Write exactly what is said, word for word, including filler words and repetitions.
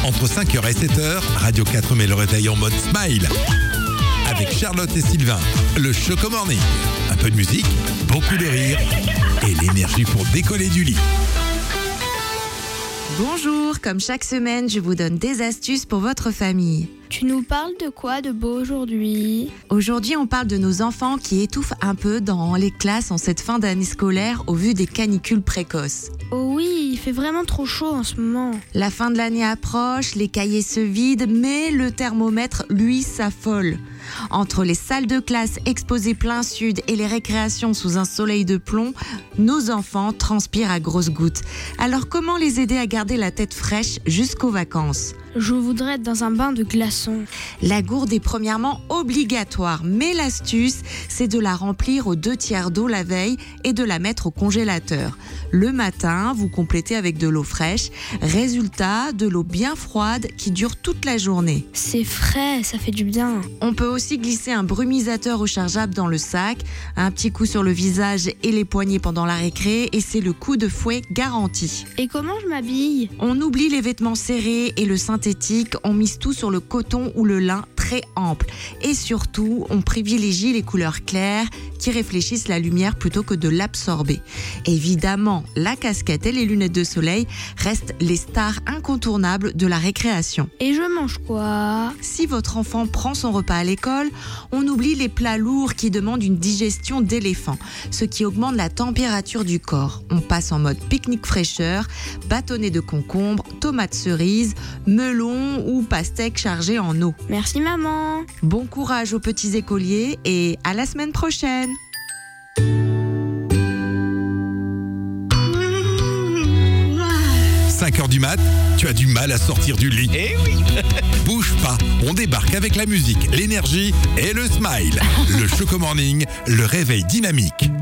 Entre cinq heures et sept heures, Radio quatre met le réveil en mode smile. Avec Charlotte et Sylvain, le Choco Morning. Un peu de musique, beaucoup de rire et l'énergie pour décoller du lit. Bonjour, comme chaque semaine, je vous donne des astuces pour votre famille. Tu nous parles de quoi de beau aujourd'hui ? Aujourd'hui, on parle de nos enfants qui étouffent un peu dans les classes en cette fin d'année scolaire au vu des canicules précoces. Oh oui, il fait vraiment trop chaud en ce moment. La fin de l'année approche, les cahiers se vident, mais le thermomètre, lui, s'affole. Entre les salles de classe exposées plein sud et les récréations sous un soleil de plomb, nos enfants transpirent à grosses gouttes. Alors comment les aider à garder la tête fraîche jusqu'aux vacances ? Je voudrais être dans un bain de glaçons. La gourde est premièrement obligatoire, mais l'astuce, c'est de la remplir aux deux tiers d'eau la veille et de la mettre au congélateur. Le matin, vous complétez avec de l'eau fraîche. Résultat, de l'eau bien froide qui dure toute la journée. C'est frais, ça fait du bien. On peut aussi glisser un brumisateur rechargeable dans le sac, un petit coup sur le visage et les poignets pendant la récré, et c'est le coup de fouet garanti. Et comment je m'habille ? On oublie les vêtements serrés et le synthétique, on mise tout sur le coton ou le lin très ample. Et surtout, on privilégie les couleurs claires qui réfléchissent la lumière plutôt que de l'absorber. Évidemment, la casquette et les lunettes de soleil restent les stars incontournables de la récréation. Et je mange quoi ? Si votre enfant prend son repas à l'école, on oublie les plats lourds qui demandent une digestion d'éléphant, ce qui augmente la température du corps. On passe en mode pique-nique fraîcheur, bâtonnet de concombre, tomates cerises, melon ou pastèque chargée en eau. Merci maman. Bon courage aux petits écoliers et à la semaine prochaine. cinq heures du mat, tu as du mal à sortir du lit. Eh oui. Bouge pas, on débarque avec la musique, l'énergie et le smile. Le Choco Morning, le réveil dynamique.